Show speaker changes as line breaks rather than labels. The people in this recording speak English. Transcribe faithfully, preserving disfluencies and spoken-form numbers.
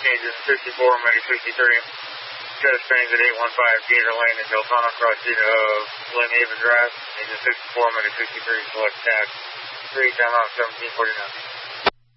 engine sixty-four, Omega sixty-three. Shutter springs at eight one five Gator Lane in Deltona, cross street of Glen Haven Drive. Engine sixty-four, Omega sixty-three, select tax. three, time out seventeen forty-nine.